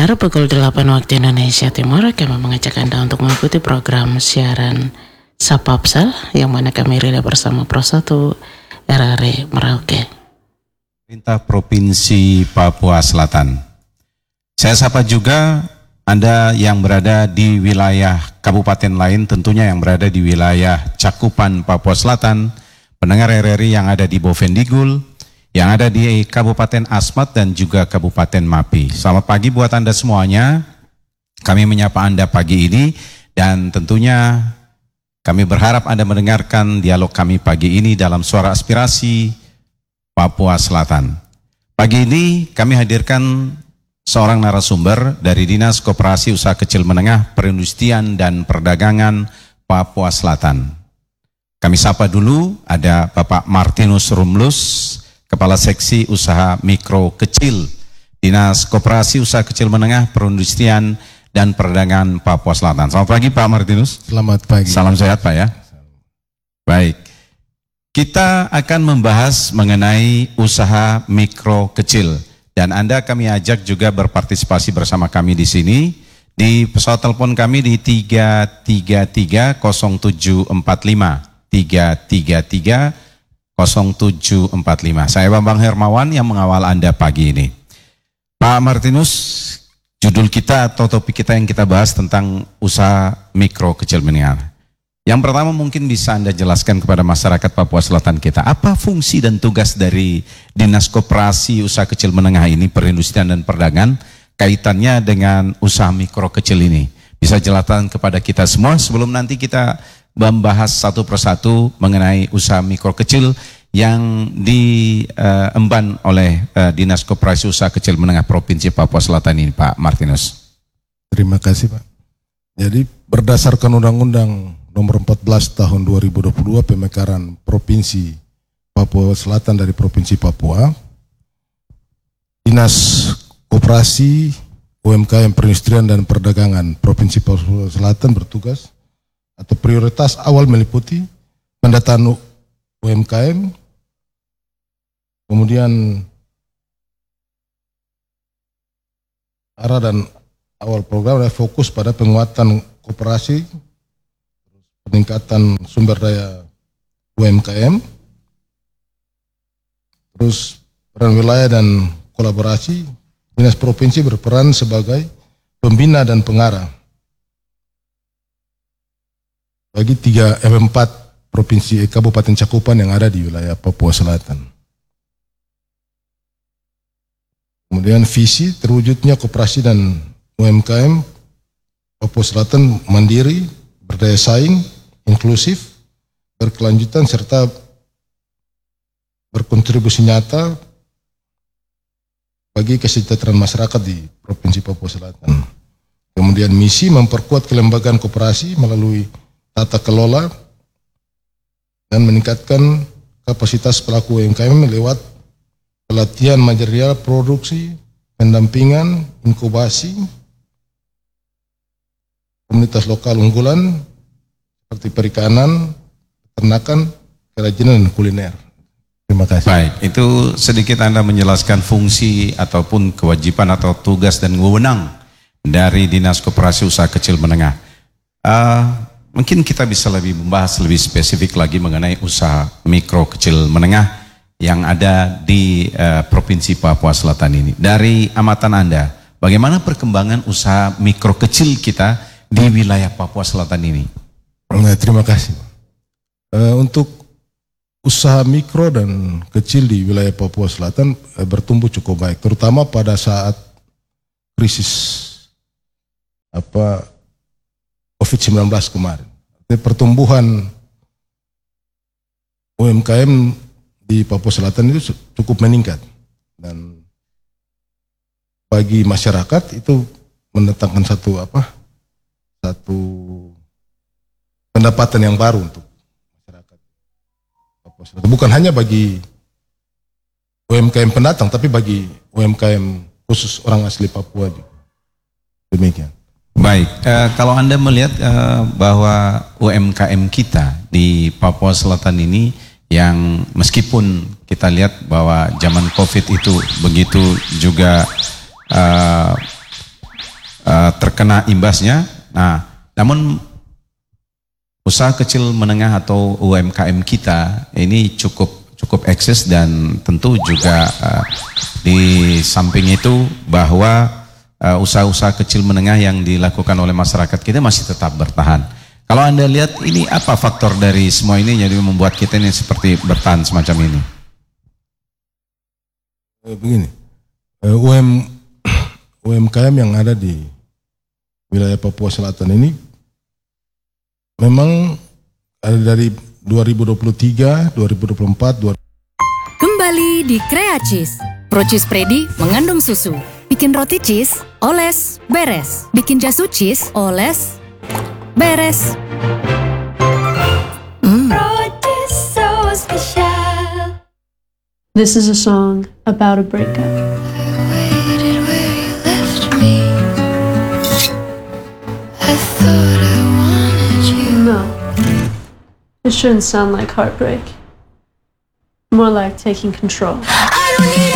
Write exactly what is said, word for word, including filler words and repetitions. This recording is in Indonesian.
Pendengar, pukul delapan waktu Indonesia Timur kami mengajak Anda untuk mengikuti program siaran Sapapsal yang mana kami relay bersama Pro satu R R I Merauke. Pemerintah Provinsi Papua Selatan. Saya sapa juga Anda yang berada di wilayah kabupaten lain, tentunya yang berada di wilayah cakupan Papua Selatan, pendengar R R I yang ada di Bovendigul, yang ada di Kabupaten Asmat dan juga Kabupaten Mapi. Selamat pagi buat Anda semuanya. Kami menyapa Anda pagi ini dan tentunya kami berharap Anda mendengarkan dialog kami pagi ini dalam Suara Aspirasi Papua Selatan. Pagi ini kami hadirkan seorang narasumber dari Dinas Koperasi Usaha Kecil Menengah Perindustrian dan Perdagangan Papua Selatan. Kami sapa dulu ada Bapak Martinus Rumlus, Kepala Seksi Usaha Mikro Kecil Dinas Koperasi Usaha Kecil Menengah Perindustrian dan Perdagangan Papua Selatan. Selamat pagi Pak Martinus. Selamat pagi. Salam sehat Pak ya. Baik, kita akan membahas mengenai usaha mikro kecil dan Anda kami ajak juga berpartisipasi bersama kami di sini di pesawat telepon kami di tiga tiga tiga nol tujuh empat lima tiga tiga tiga nol tujuh empat lima. Saya Bambang Hermawan yang mengawal Anda pagi ini. Pak Martinus, judul kita atau topik kita yang kita bahas tentang usaha mikro kecil menengah. Yang pertama mungkin bisa Anda jelaskan kepada masyarakat Papua Selatan kita, apa fungsi dan tugas dari Dinas Koperasi Usaha Kecil Menengah ini, Perindustrian dan Perdagangan, kaitannya dengan usaha mikro kecil ini. Bisa jelaskan kepada kita semua sebelum nanti kita membahas satu persatu mengenai usaha mikro kecil yang diemban uh, oleh uh, Dinas Koperasi Usaha Kecil Menengah Provinsi Papua Selatan ini, Pak Martinus. Terima kasih Pak. Jadi berdasarkan Undang-Undang Nomor empat belas Tahun dua ribu dua puluh dua Pemekaran Provinsi Papua Selatan dari Provinsi Papua, Dinas Koperasi U M K M Perindustrian dan Perdagangan Provinsi Papua Selatan bertugas atau prioritas awal meliputi pendataan U M K M, kemudian arah dan awal program adalah fokus pada penguatan koperasi, peningkatan sumber daya U M K M, terus peran wilayah dan kolaborasi. Dinas Provinsi berperan sebagai pembina dan pengarah bagi tiga M empat provinsi eh, kabupaten cakupan yang ada di wilayah Papua Selatan. Kemudian visi terwujudnya koperasi dan U M K M Papua Selatan mandiri, berdaya saing, inklusif, berkelanjutan serta berkontribusi nyata bagi kesejahteraan masyarakat di Provinsi Papua Selatan. Kemudian misi memperkuat kelembagaan koperasi melalui tata kelola dan meningkatkan kapasitas pelaku U M K M lewat pelatihan material produksi, pendampingan, inkubasi, komunitas lokal unggulan seperti perikanan, peternakan, kerajinan, dan kuliner. Terima kasih. Baik, itu sedikit Anda menjelaskan fungsi ataupun kewajiban atau tugas dan wewenang dari Dinas Koperasi Usaha Kecil Menengah. Uh, Mungkin kita bisa lebih membahas lebih spesifik lagi mengenai usaha mikro kecil menengah yang ada di uh, Provinsi Papua Selatan ini. Dari amatan Anda, bagaimana perkembangan usaha mikro kecil kita di wilayah Papua Selatan ini? Nah, terima kasih. Uh, untuk usaha mikro dan kecil di wilayah Papua Selatan uh, bertumbuh cukup baik, terutama pada saat krisis apa COVID sembilan belas kemarin. Pertumbuhan U M K M di Papua Selatan itu cukup meningkat dan bagi masyarakat itu mendatangkan satu apa satu pendapatan yang baru untuk masyarakat Papua Selatan. Bukan hanya bagi U M K M pendatang, tapi bagi U M K M khusus orang asli Papua juga. Demikian. Baik, eh, kalau Anda melihat eh, bahwa U M K M kita di Papua Selatan ini yang meskipun kita lihat bahwa zaman COVID itu begitu juga eh, uh, terkena imbasnya. Nah, namun usaha kecil menengah atau U M K M kita ini cukup cukup eksis, dan tentu juga uh, di samping itu bahwa uh, usaha-usaha kecil menengah yang dilakukan oleh masyarakat kita masih tetap bertahan. Kalau Anda lihat ini apa faktor dari semua ini jadi membuat kita ini seperti bertahan semacam ini? Begini, U M U M K M yang ada di wilayah Papua Selatan ini memang ada dari dua ribu dua puluh tiga, dua ribu dua puluh empat, dua ribu Kembali di Crea Cheese. Pro Cheese Freddy mengandung susu. Bikin roti cheese, oles, beres. Bikin jasu cheese, oles, beres. Mm. This is a song about a breakup. No, it shouldn't sound like heartbreak. More like taking control.